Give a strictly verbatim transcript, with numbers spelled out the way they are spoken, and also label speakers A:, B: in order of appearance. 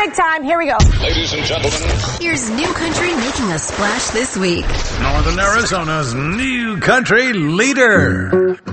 A: break time. Here we go.
B: Ladies and gentlemen,
C: here's New Country making a splash this week.
D: Northern Arizona's new country leader.